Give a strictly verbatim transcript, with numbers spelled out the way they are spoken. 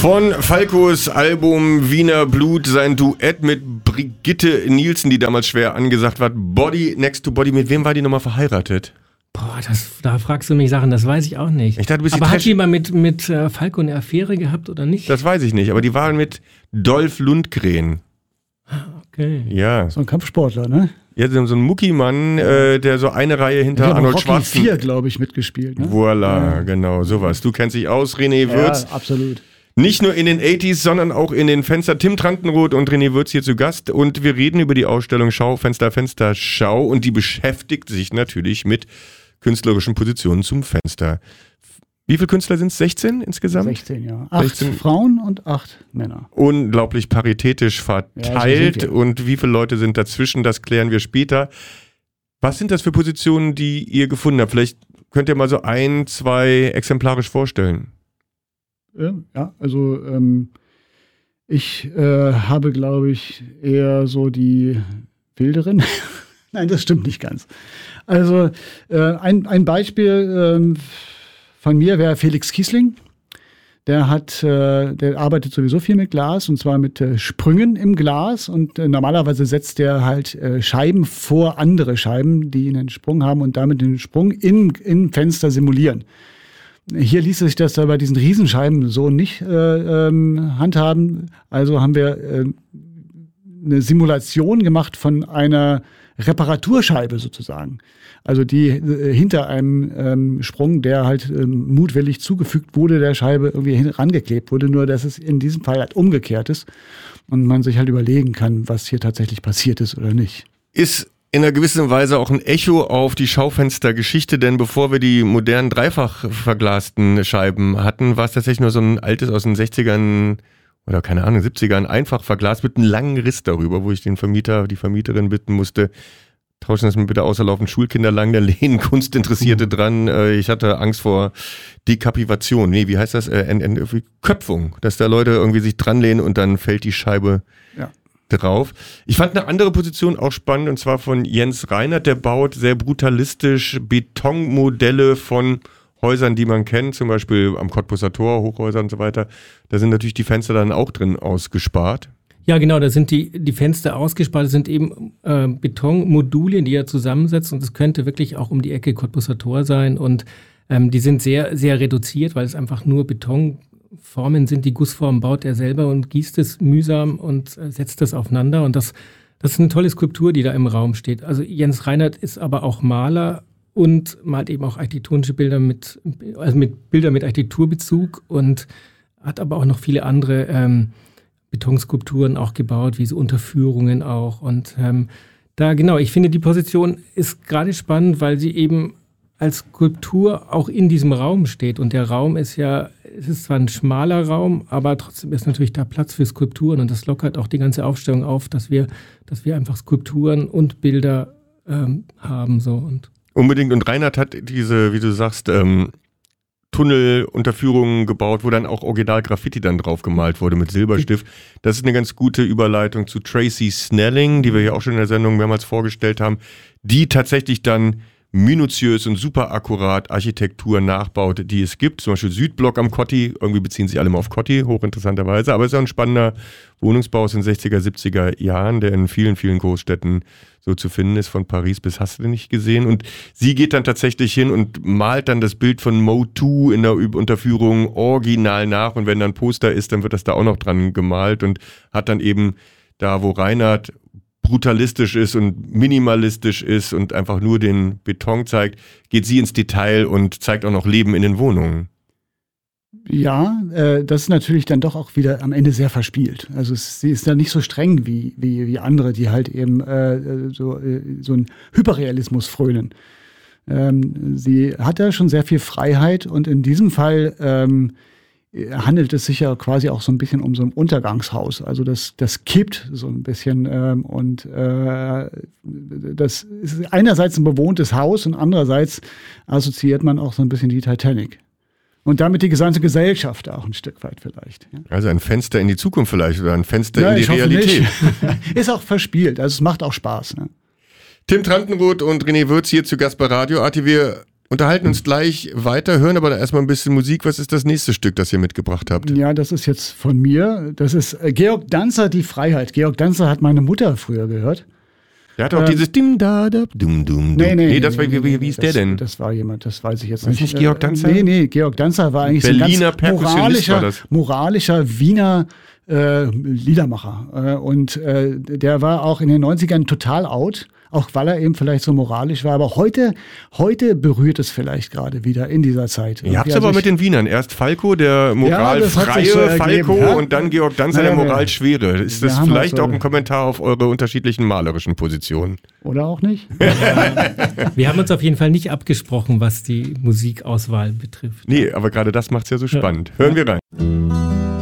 Von Falcos Album Wiener Blut, sein Duett mit Brigitte Nielsen, die damals schwer angesagt war. Body Next to Body. Mit wem war die nochmal verheiratet? Boah, das, da fragst du mich Sachen, das weiß ich auch nicht. Ich dachte, du bist aber die hat die mal mit, mit äh, Falco eine Affäre gehabt oder nicht? Das weiß ich nicht, aber die waren mit Dolph Lundgren. Okay. Ja. So ein Kampfsportler, ne? Ja, so ein Muckimann, äh, der so eine Reihe hinter ich Arnold Rocky Schwarzenegger, vier, glaube ich, mitgespielt. Ne? Voilà, ja. genau, sowas. Du kennst dich aus, René Würz. Ja, absolut. Nicht nur in den achtziger, sondern auch in den Fenster. Tim Trantenroth und René Würz hier zu Gast. Und wir reden über die Ausstellung Schaufenster, Fenster, Schau. Und die beschäftigt sich natürlich mit künstlerischen Positionen zum Fenster. Wie viele Künstler sind es? sechzehn insgesamt? sechzehn, ja. Acht sechzehn Frauen und acht Männer. Unglaublich paritätisch verteilt. Ja, so und wie viele Leute sind dazwischen, das klären wir später. Was sind das für Positionen, die ihr gefunden habt? Vielleicht könnt ihr mal so ein, zwei exemplarisch vorstellen. Ja, also ähm, ich äh, habe, glaube ich, eher so die Wilderen. Nein, das stimmt nicht ganz. Also äh, ein, ein Beispiel äh, von mir wäre Felix Kiesling. Der hat, äh, der arbeitet sowieso viel mit Glas und zwar mit äh, Sprüngen im Glas und äh, normalerweise setzt der halt äh, Scheiben vor andere Scheiben, die einen Sprung haben und damit den Sprung in, in Fenster simulieren. Hier ließ sich das da bei diesen Riesenscheiben so nicht äh, ähm, handhaben. Also haben wir äh, eine Simulation gemacht von einer Reparaturscheibe sozusagen. Also die äh, hinter einem ähm, Sprung, der halt ähm, mutwillig zugefügt wurde, der Scheibe irgendwie rangeklebt wurde, nur dass es in diesem Fall halt umgekehrt ist und man sich halt überlegen kann, was hier tatsächlich passiert ist oder nicht. Ist in einer gewissen Weise auch ein Echo auf die Schaufenstergeschichte, denn bevor wir die modernen dreifach verglasten Scheiben hatten, war es tatsächlich nur so ein altes aus den sechzigern oder keine Ahnung, siebzigern einfach verglast mit einem langen Riss darüber, wo ich den Vermieter, die Vermieterin bitten musste, tauschen das mir bitte aus, da laufen Schulkinder lang, da lehnen Kunstinteressierte dran. Ich hatte Angst vor Dekapivation. Nee, wie heißt das? Äh, Ent- Ent- Köpfung, dass da Leute irgendwie sich dranlehnen und dann fällt die Scheibe ja. drauf. Ich fand eine andere Position auch spannend und zwar von Jens Reinert, der baut sehr brutalistisch Betonmodelle von Häusern, die man kennt, zum Beispiel am Cottbusser Tor, Hochhäuser und so weiter. Da sind natürlich die Fenster dann auch drin ausgespart. Ja, genau, da sind die, die Fenster ausgespart, das sind eben äh, Betonmodulien, die er zusammensetzt und es könnte wirklich auch um die Ecke Cottbusser Tor sein und ähm, die sind sehr, sehr reduziert, weil es einfach nur Betonformen sind, die Gussformen baut er selber und gießt es mühsam und äh, setzt das aufeinander und das, das ist eine tolle Skulptur, die da im Raum steht. Also Jens Reinert ist aber auch Maler und malt eben auch architektonische Bilder mit, also mit Bilder mit Architekturbezug und hat aber auch noch viele andere ähm, Betonskulpturen auch gebaut, wie so Unterführungen auch. Und ähm, da, genau, ich finde, die Position ist gerade spannend, weil sie eben als Skulptur auch in diesem Raum steht. Und der Raum ist ja, es ist zwar ein schmaler Raum, aber trotzdem ist natürlich da Platz für Skulpturen. Und das lockert auch die ganze Aufstellung auf, dass wir, dass wir einfach Skulpturen und Bilder ähm, haben. So. Und Unbedingt. Und Reinhard hat diese, wie du sagst, ähm Tunnelunterführungen gebaut, wo dann auch Original Graffiti dann drauf gemalt wurde mit Silberstift. Das ist eine ganz gute Überleitung zu Tracy Snelling, die wir ja auch schon in der Sendung mehrmals vorgestellt haben, die tatsächlich dann minutiös und super akkurat Architektur nachbaut, die es gibt. Zum Beispiel Südblock am Kotti, irgendwie beziehen sich alle mal auf Kotti, hochinteressanterweise, aber es ist auch ein spannender Wohnungsbau aus den sechziger, siebziger Jahren, der in vielen, vielen Großstädten so zu finden ist, von Paris bis hast du nicht gesehen. Und sie geht dann tatsächlich hin und malt dann das Bild von Mo zwei in der Unterführung original nach und wenn dann Poster ist, dann wird das da auch noch dran gemalt und hat dann eben da, wo Reinhard brutalistisch ist und minimalistisch ist und einfach nur den Beton zeigt, geht sie ins Detail und zeigt auch noch Leben in den Wohnungen. Ja, äh, das ist natürlich dann doch auch wieder am Ende sehr verspielt. Also es, sie ist da nicht so streng wie, wie, wie andere, die halt eben äh, so, äh, so einen Hyperrealismus frönen. Ähm, sie hat ja schon sehr viel Freiheit und in diesem Fall ähm, handelt es sich ja quasi auch so ein bisschen um so ein Untergangshaus. Also das, das kippt so ein bisschen ähm, und äh, das ist einerseits ein bewohntes Haus und andererseits assoziiert man auch so ein bisschen die Titanic. Und damit die gesamte Gesellschaft auch ein Stück weit vielleicht. Ja. Also ein Fenster in die Zukunft vielleicht oder ein Fenster ja, in die ich hoffe Realität. Nicht. Ist auch verspielt, also es macht auch Spaß. Ne? Tim Trantenroth und René Würz hier zu Gast bei Radio A T. Wir unterhalten uns gleich weiter, hören aber erstmal ein bisschen Musik. Was ist das nächste Stück, das ihr mitgebracht habt? Ja, das ist jetzt von mir. Das ist Georg Danzer, Die Freiheit. Georg Danzer hat meine Mutter früher gehört. Der hat auch ähm, dieses Dim da da dum dum. Nee, nee, nee, das nee, war, wie, wie, wie ist das, der denn? Das war jemand, das weiß ich jetzt war nicht. nicht Georg Danzer? Nee, nee, Georg Danzer war eigentlich Berliner so ein ganz moralischer, war das. moralischer Wiener äh, Liedermacher. Äh, und äh, der war auch in den neunzigern total out, auch weil er eben vielleicht so moralisch war. Aber heute, heute berührt es vielleicht gerade wieder in dieser Zeit. Ihr habt es aber mit den Wienern. Erst Falco, der moralfreie ja, so Falco, ja? und dann Georg Danzer, naja, der moralschwere. Ist das halt vielleicht so auch ein Kommentar auf eure unterschiedlichen malerischen Positionen? Oder auch nicht? Wir haben uns auf jeden Fall nicht abgesprochen, was die Musikauswahl betrifft. Nee, aber gerade das macht es ja so spannend. Hören wir rein.